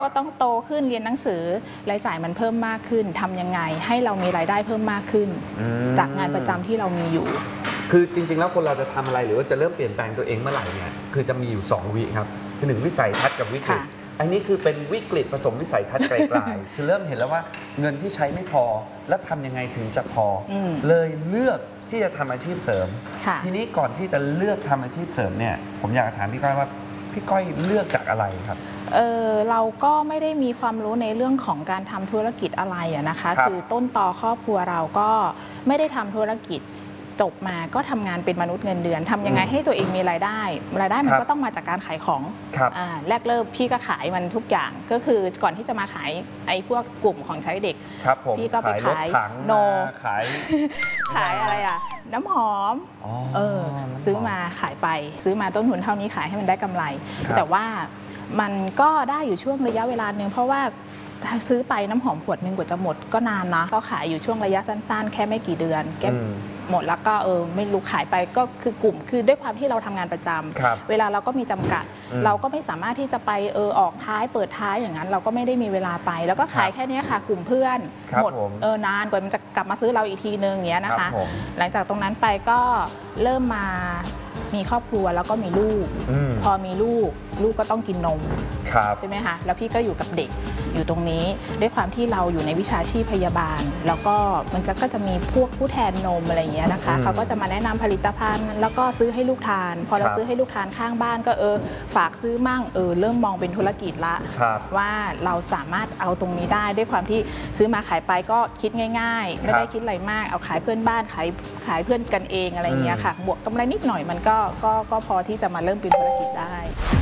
ก็ต้องโตขึ้นเรียนหนังสือรายจ่ายมันเพิ่มมากขึ้นทำยังไงให้เรามีรายได้เพิ่มมากขึ้นจากงานประจำที่เรามีอยู่คือจริงๆแล้วคนเราจะทำอะไรหรือว่าจะเริ่มเปลี่ยนแปลงตัวเองเมื่อไหร่เนี่ยคือจะมีอยู่2วิครับคือ1วิสัยทัศน์กับวิกฤตอันนี้คือเป็นวิกฤตผสมวิสัยทัศน์ไกลๆคือเริ่มเห็นแล้วว่าเงินที่ใช้ไม่พอแล้วทำยังไงถึงจะพอเลยเลือกที่จะทำอาชีพเสริมทีนี้ก่อนที่จะเลือกทำอาชีพเสริมเนี่ยผมอยากถามพี่ก้อยว่าพี่ก้อยเลือกจากอะไรครับเราก็ไม่ได้มีความรู้ในเรื่องของการทำธุรกิจอะไรนะคะคือต้นตอครอบครัวเราก็ไม่ได้ทำธุรกิจจบมาก็ทำงานเป็นมนุษย์เงินเดือนทำยังไงให้ตัวเองมีรายได้มันก็ต้องมาจากการขายของแรกเริ่มพี่ก็ขายมันทุกอย่างก็คือก่อนที่จะมาขายไอ้พวกกลุ่มของใช้เด็กพี่ก็ไปขายโนขายอะไรน้ำหอมซื้อมาขายไปซื้อมาต้นทุนเท่านี้ขายให้มันได้กำไรแต่ว่ามันก็ได้อยู่ช่วงระยะเวลาหนึ่งเพราะว่าซื้อไปน้ำหอมขวดหนึ่งกว่าจะหมดก็นานนะก็ขายอยู่ช่วงระยะสั้นๆแค่ไม่กี่เดือนแกหมดแล้วก็ไม่รู้ขายไปก็คือกลุ่มคือด้วยความที่เราทำงานประจำเวลาเราก็มีจำกัดเราก็ไม่สามารถที่จะไปออกท้ายเปิดท้ายอย่างนั้นเราก็ไม่ได้มีเวลาไปแล้วก็ขายแค่นี้ค่ะกลุ่มเพื่อนหมดนานกว่ามันจะกลับมาซื้อเราอีกทีนึงอย่างเงี้ยนะคะหลังจากตรงนั้นไปก็เริ่มมามีครอบครัวแล้วก็มีลูกพอมีลูกก็ต้องกินนมใช่ไหมคะแล้วพี่ก็อยู่กับเด็กอยู่ตรงนี้ด้วยความที่เราอยู่ในวิชาชีพพยาบาลแล้วก็มันก็จะมีพวกผู้แทนนมอะไรอย่างเงี้ยนะคะเขาก็จะมาแนะนำผลิตภัณฑ์แล้วก็ซื้อให้ลูกทานพอเราซื้อให้ลูกทานข้างบ้านก็ฝากซื้อมั่งเริ่มมองเป็นธุรกิจละว่าเราสามารถเอาตรงนี้ได้ด้วยความที่ซื้อมาขายไปก็คิดง่ายๆไม่ได้คิดอะไรมากเอาขายเพื่อนบ้านขายเพื่อนกันเองอะไรอย่างเงี้ยค่ะบวกกำไรนิดหน่อยมันก็พอที่จะมาเริ่มเป็นธุรกิจได้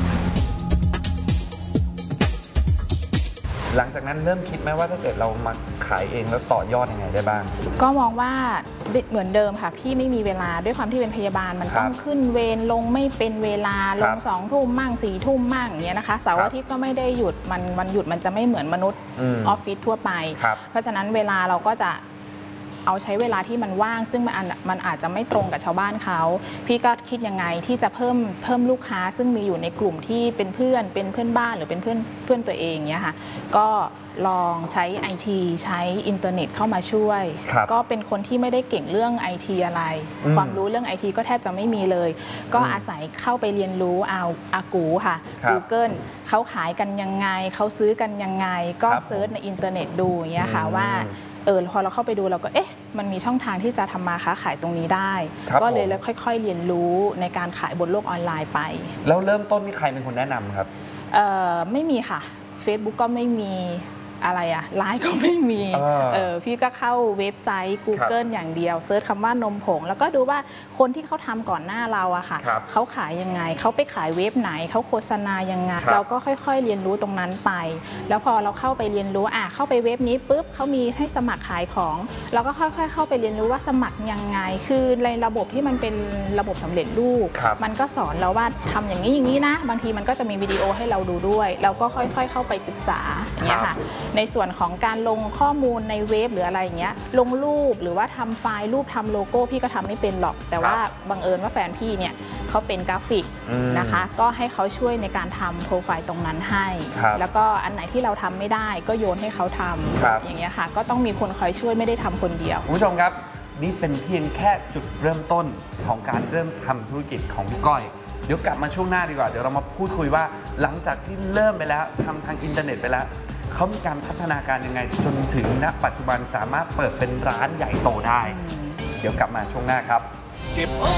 หลังจากนั้นเริ่มคิดไหมว่าถ้าเกิดเรามาขายเองแล้วต่อยอดยังไงได้บ้างก็มองว่าเหมือนเดิมค่ะพี่ไม่มีเวลาด้วยความที่เป็นพยาบาลมันต้องขึ้นเวรลงไม่เป็นเวลาลง2 ทุ่มมั่ง4 ทุ่มมั่งอย่างเงี้ยนะคะเสาร์อาทิตย์ก็ไม่ได้หยุดวันหยุดมันจะไม่เหมือนมนุษย์ออฟฟิศทั่วไปเพราะฉะนั้นเวลาเราก็จะเอาใช้เวลาที่มันว่างซึ่งมันอาจจะไม่ตรงกับชาวบ้านเขาพี่ก็คิดยังไงที่จะเพิ่มลูกค้าซึ่งมีอยู่ในกลุ่มที่เป็นเพื่อนบ้านหรือเป็นเพื่อนตัวเองเนี้ยค่ะก็ลองใช้ IT ใช้อินเทอร์เน็ตเข้ามาช่วยก็เป็นคนที่ไม่ได้เก่งเรื่อง IT อะไรความรู้เรื่อง IT ก็แทบจะไม่มีเลยก็อาศัยเข้าไปเรียนรู้เอาอากูค่ะ Google เขาขายกันยังไงเขาซื้อกันยังไงก็เซิร์ชในอินเทอร์เน็ตดูอย่างเงี้ยค่ะว่าพอเราเข้าไปดูเราก็มันมีช่องทางที่จะทำมาค้าขายตรงนี้ได้ก็เลยค่อยๆเรียนรู้ในการขายบนโลกออนไลน์ไปแล้วเริ่มต้นนี่ใครเป็นคนแนะนำครับไม่มีค่ะ Facebook ก็ไม่มีอะไรไลน์ก็ไม่มีพี่ก็เข้าเว็บไซต์ Google อย่างเดียวเซิร์ชคำว่านมผงแล้วก็ดูว่าคนที่เขาทำก่อนหน้าเราอะค่ะเขาขายยังไงเขาไปขายเว็บไหนเขาโฆษณายังไงเราก็ค่อยๆเรียนรู้ตรงนั้นไปแล้วพอเราเข้าไปเรียนรู้เข้าไปเว็บนี้ปุ๊บเขามีให้สมัครขายของเราก็ค่อยๆเข้าไปเรียนรู้ว่าสมัครยังไงคือในระบบที่มันเป็นระบบสำเร็จรูปมันก็สอนเราว่าทำอย่างนี้นะบางทีมันก็จะมีวิดีโอให้เราดูด้วยเราก็ค่อยๆเข้าไปศึกษาอย่างเงี้ยค่ะในส่วนของการลงข้อมูลในเว็บหรืออะไรอย่างเงี้ยลงรูปหรือว่าทำไฟล์รูปทำโลโก้พี่ก็ทำไม่เป็นหรอกแต่ว่าบังเอิญว่าแฟนพี่เนี่ยเขาเป็นกราฟิกนะคะก็ให้เขาช่วยในการทำโปรไฟล์ตรงนั้นให้แล้วก็อันไหนที่เราทำไม่ได้ก็โยนให้เขาทำอย่างเงี้ยค่ะก็ต้องมีคนคอยช่วยไม่ได้ทำคนเดียวคุณผู้ชมครับนี่เป็นเพียงแค่จุดเริ่มต้นของการเริ่มทำธุรกิจของพี่ก้อยเดี๋ยวกลับมาช่วงหน้าดีกว่าเดี๋ยวเรามาพูดคุยว่าหลังจากที่เริ่มไปแล้วทำทางอินเทอร์เน็ตไปแล้วเขามีการพัฒนาการยังไงจนถึงณปัจจุบันสามารถเปิดเป็นร้านใหญ่โตได้เดี๋ยวกลับมาช่วงหน้าครับ